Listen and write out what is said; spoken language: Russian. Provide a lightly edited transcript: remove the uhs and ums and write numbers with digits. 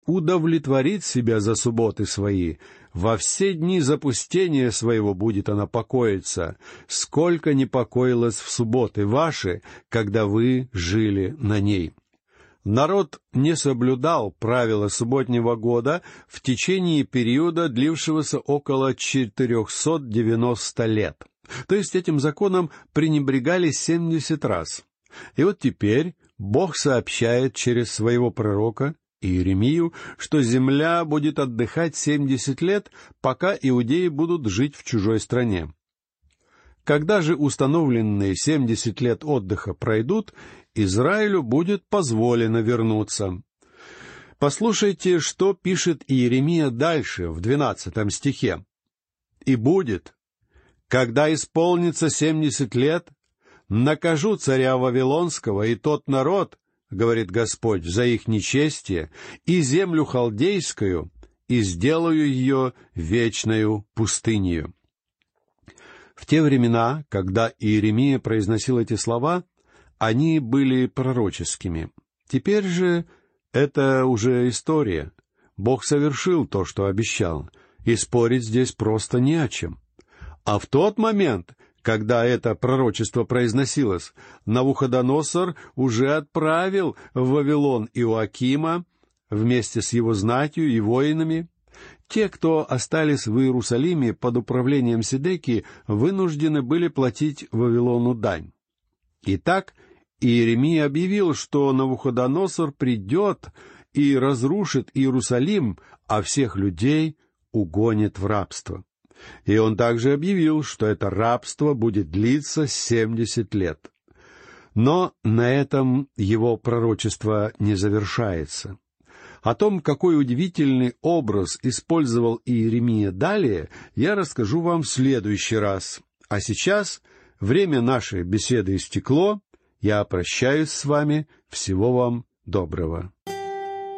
удовлетворит себя за субботы свои, во все дни запустения своего будет она покоиться, сколько не покоилась в субботы ваши, когда вы жили на ней». Народ не соблюдал правила субботнего года в течение периода, длившегося около 490 лет. То есть этим законом пренебрегали 70 раз. И вот теперь Бог сообщает через своего пророка Иеремию, что земля будет отдыхать 70 лет, пока иудеи будут жить в чужой стране. Когда же установленные 70 лет отдыха пройдут, Израилю будет позволено вернуться. Послушайте, что пишет Иеремия дальше, в 12 стихе. «И будет, когда исполнится 70 лет, накажу царя Вавилонского и тот народ, — говорит Господь, — за их нечестие, и землю халдейскую, и сделаю ее вечною пустынею». В те времена, когда Иеремия произносил эти слова, они были пророческими. Теперь же это уже история. Бог совершил то, что обещал, и спорить здесь просто не о чем. А в тот момент, когда это пророчество произносилось, Навуходоносор уже отправил в Вавилон Иоакима вместе с его знатью и воинами. Те, кто остались в Иерусалиме под управлением Седекии, вынуждены были платить Вавилону дань. Итак, Иеремия объявил, что Навуходоносор придет и разрушит Иерусалим, а всех людей угонит в рабство. И он также объявил, что это рабство будет длиться 70 лет. Но на этом его пророчество не завершается. О том, какой удивительный образ использовал Иеремия далее, я расскажу вам в следующий раз. А сейчас время нашей беседы истекло. Я прощаюсь с вами. Всего вам доброго.